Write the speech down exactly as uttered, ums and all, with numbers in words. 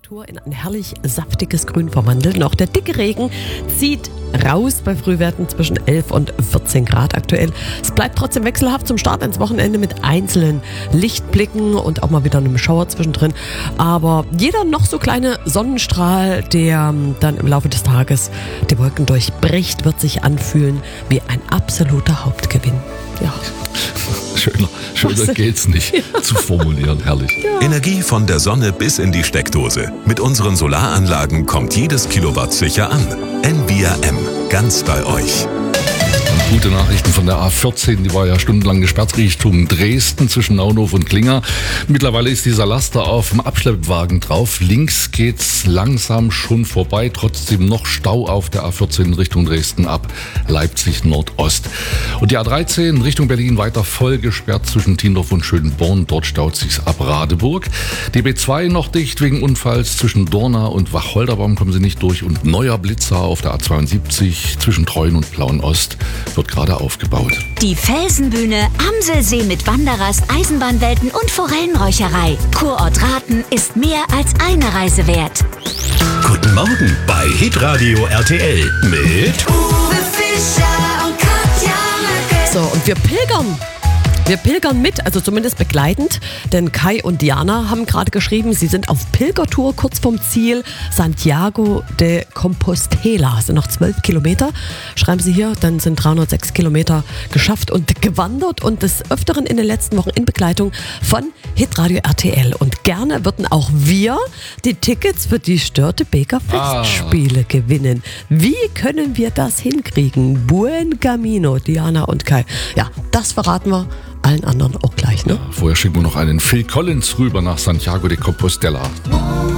Temperatur in ein herrlich saftiges Grün verwandeln. Auch der dicke Regen zieht raus bei Frühwerten zwischen elf und vierzehn Grad aktuell. Es bleibt trotzdem wechselhaft zum Start ins Wochenende mit einzelnen Lichtblicken und auch mal wieder einem Schauer zwischendrin. Aber jeder noch so kleine Sonnenstrahl, der dann im Laufe des Tages die Wolken durchbricht, wird sich anfühlen wie ein absoluter Hauptgewinn. Ja. Schöner, schöner geht's nicht ja. zu formulieren, herrlich. Ja. Energie von der Sonne bis in die Steckdose. Mit unseren Solaranlagen kommt jedes Kilowatt sicher an. N V R M, ganz bei euch. Gute Nachrichten von der A vierzehn, die war ja stundenlang gesperrt Richtung Dresden zwischen Naunhof und Klinger. Mittlerweile ist dieser Laster auf dem Abschleppwagen drauf. Links geht's langsam schon vorbei, trotzdem noch Stau auf der A vierzehn Richtung Dresden ab Leipzig Nordost. Und die A dreizehn Richtung Berlin weiter voll gesperrt zwischen Tiendorf und Schönborn. Dort staut sich's ab Radeburg. Die B zwei noch dicht wegen Unfalls zwischen Dorna und Wacholderbaum, kommen sie nicht durch. Und neuer Blitzer auf der A zweiundsiebzig zwischen Treuen und Plauen-Ost wird gerade aufgebaut. Die Felsenbühne, Amselsee mit Wanderrast, Eisenbahnwelten und Forellenräucherei. Kurort Raten ist mehr als eine Reise wert. Guten Morgen bei Hitradio R T L mit Uwe Fischer und Katja Möcke. So, und wir pilgern. Wir pilgern mit, also zumindest begleitend, denn Kai und Diana haben gerade geschrieben, sie sind auf Pilgertour kurz vom Ziel Santiago de Compostela. Es sind noch zwölf Kilometer, schreiben sie hier, dann sind dreihundertsechs Kilometer geschafft und gewandert und des Öfteren in den letzten Wochen in Begleitung von Hitradio R T L. Und gerne würden auch wir die Tickets für die Störtebeker Festspiele ah. gewinnen. Wie können wir das hinkriegen? Buen Camino, Diana und Kai. Ja, das verraten wir allen anderen auch gleich, ne? Ja, vorher schicken wir noch einen Phil Collins rüber nach Santiago de Compostela.